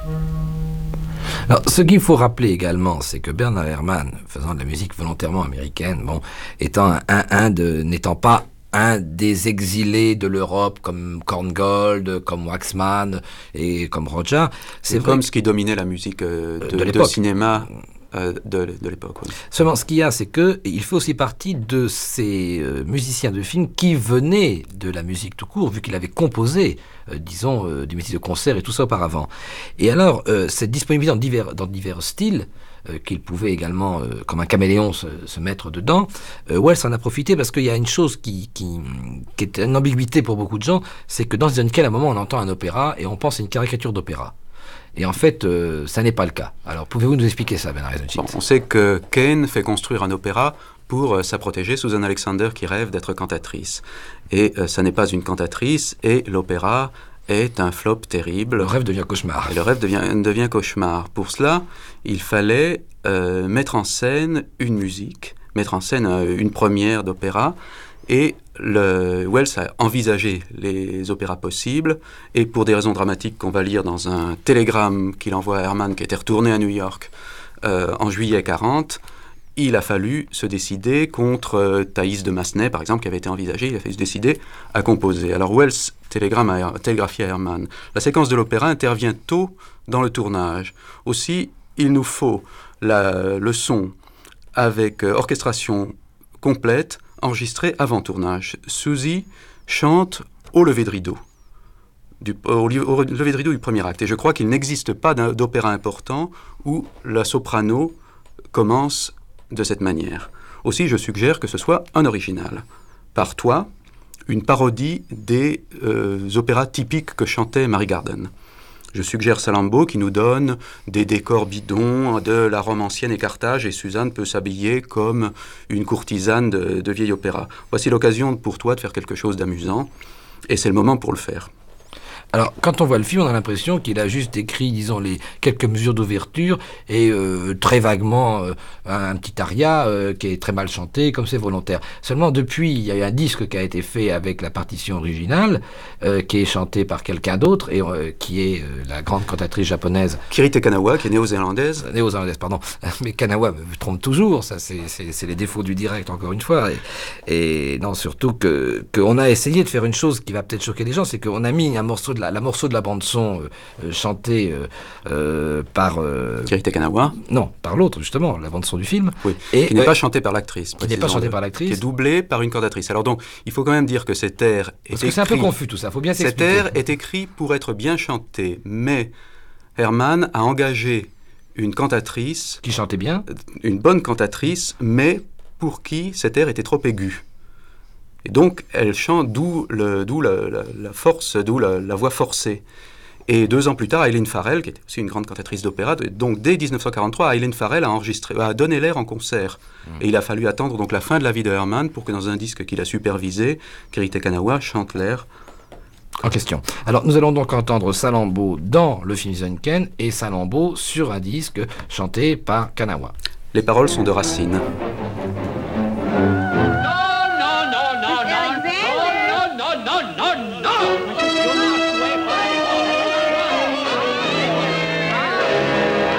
Alors, ce qu'il faut rappeler également, c'est que Bernard Herrmann, faisant de la musique volontairement américaine, n'étant pas un des exilés de l'Europe comme Korngold, comme Waxman et comme Roger, c'est comme ce qui dominait la musique de cinéma de l'époque. Oui. Seulement, ce qu'il y a, c'est qu'il fait aussi partie de ces musiciens de film qui venaient de la musique tout court, vu qu'il avait composé, du métier de concert et tout ça auparavant. Et alors, cette disponibilité dans divers styles, qu'il pouvait également, comme un caméléon, se mettre dedans, Wells en a profité parce qu'il y a une chose qui est une ambiguïté pour beaucoup de gens, c'est que dans Citizen Kane, à un moment, on entend un opéra et on pense à une caricature d'opéra. Et en fait, ça n'est pas le cas. Alors, pouvez-vous nous expliquer ça, Ben Eisenschmidt ? On sait que Kane fait construire un opéra pour sa protégée, Susan Alexander, qui rêve d'être cantatrice. Et ça n'est pas une cantatrice, et l'opéra est un flop terrible. Le rêve devient cauchemar. Et le rêve devient cauchemar. Pour cela, il fallait mettre en scène une musique, mettre en scène une première d'opéra, et Wells a envisagé les opéras possibles, et pour des raisons dramatiques qu'on va lire dans un télégramme qu'il envoie à Herrmann, qui était retourné à New York en juillet 40, il a fallu se décider contre Thaïs de Massenet, par exemple, qui avait été envisagé, il a fallu se décider à composer. Alors Wells télégraphie à Herrmann. La séquence de l'opéra intervient tôt dans le tournage. Aussi, il nous faut le son avec orchestration complète, enregistrée avant tournage. Suzy chante au lever de rideau. Au lever de rideau du premier acte. Et je crois qu'il n'existe pas d'opéra important où la soprano commence de cette manière. Aussi, je suggère que ce soit un original. Par toi, une parodie des opéras typiques que chantait Mary Garden. Je suggère Salammbô qui nous donne des décors bidons de la Rome ancienne et Carthage, et Suzanne peut s'habiller comme une courtisane de vieil opéra. Voici l'occasion pour toi de faire quelque chose d'amusant, et c'est le moment pour le faire. Alors, quand on voit le film, on a l'impression qu'il a juste écrit, disons, les quelques mesures d'ouverture et très vaguement un petit aria qui est très mal chanté, comme c'est volontaire. Seulement, depuis, il y a eu un disque qui a été fait avec la partition originale, qui est chanté par quelqu'un d'autre, et qui est la grande cantatrice japonaise Kirite Kanawa, qui est néo-zélandaise. Néo-zélandaise, pardon. Mais Kanawa me trompe toujours, ça c'est les défauts du direct, encore une fois. Et non, surtout qu'on a essayé de faire une chose qui va peut-être choquer les gens, c'est qu'on a mis un morceau de la morceau de la bande-son chanté par... Kirite Kanawa. Non, par l'autre, justement, la bande-son du film. Oui, et, qui n'est pas chantée par l'actrice. Qui n'est pas chantée par l'actrice. Qui est doublée par une cantatrice. Alors donc, il faut quand même dire que cet air est Parce que c'est un peu confus tout ça, il faut bien s'expliquer. Cet air est écrit pour être bien chanté, mais Herrmann a engagé une cantatrice... Qui chantait bien. Une bonne cantatrice, mais pour qui cet air était trop aigu. Et donc, elle chante, d'où la force, d'où la voix forcée. Et 2 ans plus tard, Eileen Farrell, qui était aussi une grande cantatrice d'opéra, donc dès 1943, Eileen Farrell a donné l'air en concert. Et il a fallu attendre donc la fin de la vie de Herrmann pour que dans un disque qu'il a supervisé, Kirite Kanawa chante l'air en question. Alors, nous allons donc entendre Salammbô dans le film Citizen Kane et Salammbô sur un disque chanté par Kanawa. Les paroles sont de Racine.